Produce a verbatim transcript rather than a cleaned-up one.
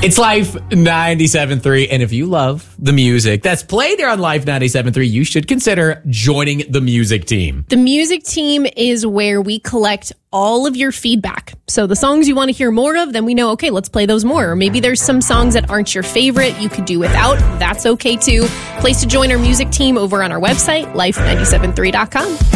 It's Life ninety-seven point three, and if you love the music that's played here on Life ninety-seven point three, you should consider joining the music team. The music team is where we collect all of your feedback. So the songs you want to hear more of, then we know, okay, let's play those more. Or maybe there's some songs that aren't your favorite you could do without. That's okay too. Place to join our music team over on our website, life nine seven three dot com.